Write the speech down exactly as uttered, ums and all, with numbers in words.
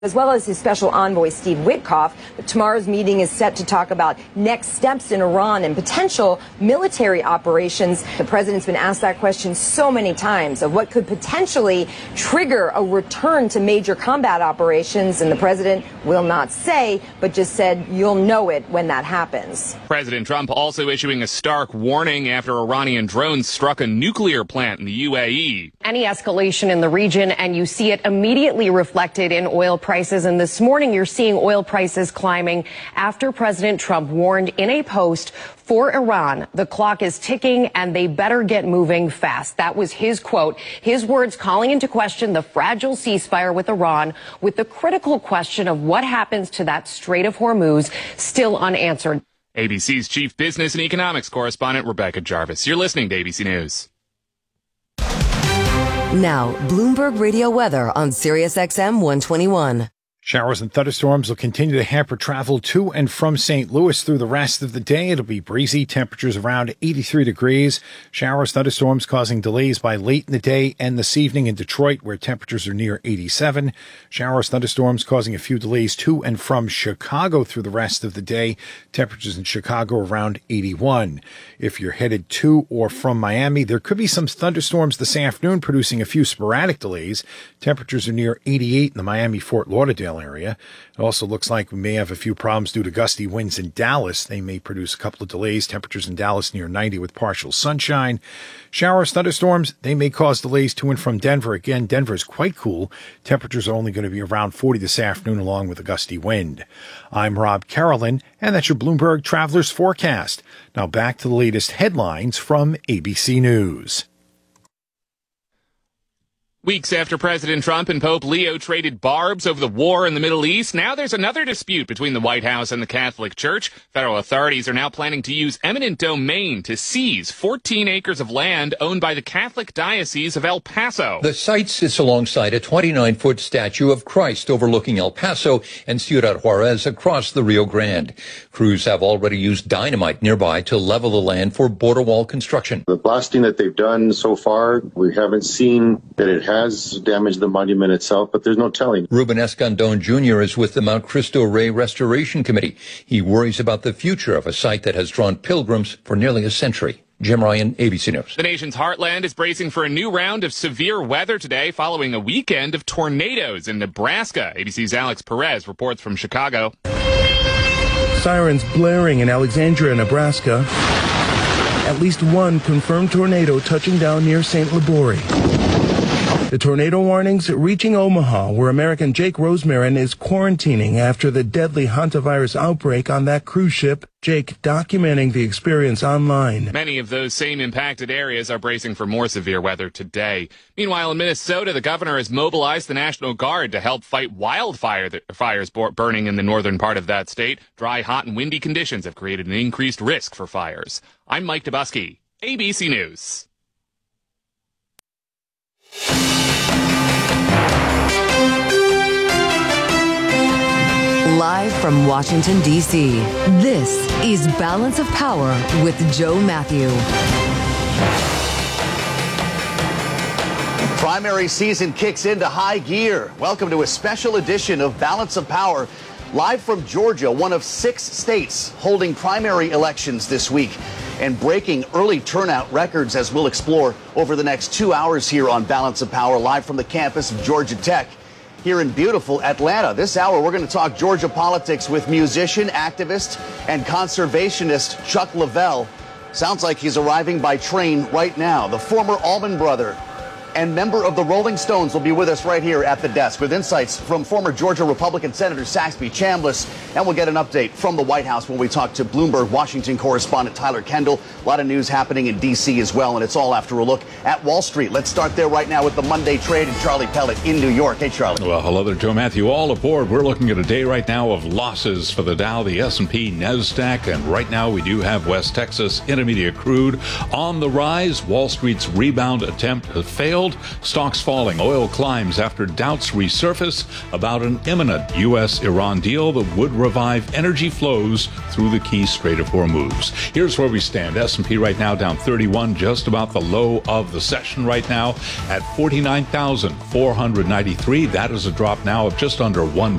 as well as his special envoy, Steve Witkoff. But tomorrow's meeting is set to talk about next steps in Iran and potential military operations. The president's been asked that question so many times of what could potentially trigger a return to major combat operations, and the president will not say, but just said you'll know it when that happens. President Trump also issuing a stark warning after Iranian drones struck a nuclear plant in the U A E. Any escalation in the region, and you see it immediately reflected in oil prices. Prices. And this morning, you're seeing oil prices climbing after President Trump warned in a post for Iran, the clock is ticking and they better get moving fast. That was his quote, his words calling into question the fragile ceasefire with Iran, with the critical question of what happens to that Strait of Hormuz still unanswered. A B C's chief business and economics correspondent, Rebecca Jarvis. You're listening to A B C News. Now, Bloomberg Radio weather on Sirius X M one twenty-one. Showers and thunderstorms will continue to hamper travel to and from Saint Louis through the rest of the day. It'll be breezy, temperatures around eighty-three degrees. Showers, thunderstorms causing delays by late in the day and this evening in Detroit, where temperatures are near eighty-seven. Showers, thunderstorms causing a few delays to and from Chicago through the rest of the day. Temperatures in Chicago around eighty-one. If you're headed to or from Miami, there could be some thunderstorms this afternoon, producing a few sporadic delays. Temperatures are near eighty-eight in the Miami-Fort Lauderdale area. It also looks like we may have a few problems due to gusty winds in Dallas. They may produce a couple of delays. Temperatures in Dallas near ninety with partial sunshine. Showers, thunderstorms, they may cause delays to and from Denver. Again, Denver is quite cool. Temperatures are only going to be around forty this afternoon along with a gusty wind. I'm Rob Carolyn, and that's your Bloomberg Travelers Forecast. Now back to the latest headlines from A B C News. Weeks after President Trump and Pope Leo traded barbs over the war in the Middle East, now there's another dispute between the White House and the Catholic Church. Federal authorities are now planning to use eminent domain to seize fourteen acres of land owned by the Catholic Diocese of El Paso. The site sits alongside a twenty-nine foot statue of Christ overlooking El Paso and Ciudad Juarez across the Rio Grande. Crews have already used dynamite nearby to level the land for border wall construction. The blasting that they've done so far, we haven't seen that it has damaged the monument itself, but there's no telling. Ruben Escandon Junior is with the Mount Cristo Rey Restoration Committee. He worries about the future of a site that has drawn pilgrims for nearly a century. Jim Ryan, A B C News. The nation's heartland is bracing for a new round of severe weather today following a weekend of tornadoes in Nebraska. A B C's Alex Perez reports from Chicago. Sirens blaring in Alexandria, Nebraska. At least one confirmed tornado touching down near Saint Laborie. The tornado warnings reaching Omaha, where American Jake Rosemarin is quarantining after the deadly hantavirus outbreak on that cruise ship. Jake documenting the experience online. Many of those same impacted areas are bracing for more severe weather today. Meanwhile, in Minnesota, the governor has mobilized the National Guard to help fight wildfires burning in the northern part of that state. Dry, hot, and windy conditions have created an increased risk for fires. I'm Mike Dubusky, A B C News. Live from Washington, D C, this is Balance of Power with Joe Matthew. Primary season kicks into high gear. Welcome to a special edition of Balance of Power, live from Georgia, one of six states holding primary elections this week and breaking early turnout records, as we'll explore over the next two hours here on Balance of Power, live from the campus of Georgia Tech here in beautiful Atlanta. This hour, we're going to talk Georgia politics with musician, activist, and conservationist Chuck Leavell. Sounds like he's arriving by train right now. The former Allman brother and member of the Rolling Stones will be with us right here at the desk with insights from former Georgia Republican Senator Saxby Chambliss, and we'll get an update from the White House when we talk to Bloomberg Washington correspondent Tyler Kendall. A lot of news happening in D C as well, and it's all after a look at Wall Street. Let's start there right now with the Monday trade and Charlie Pellet in New York. Hey, Charlie. Well, hello there, Joe Matthew. All aboard. We're looking at a day right now of losses for the Dow, the S and P, NASDAQ, and right now we do have West Texas Intermediate crude on the rise. Wall Street's rebound attempt has failed. build, stocks falling, oil climbs after doubts resurface about an imminent U S Iran deal that would revive energy flows through the key Strait of Hormuz. Here's where we stand. S and P right now down thirty-one, just about the low of the session right now at forty-nine thousand four hundred ninety-three. That is a drop now of just under one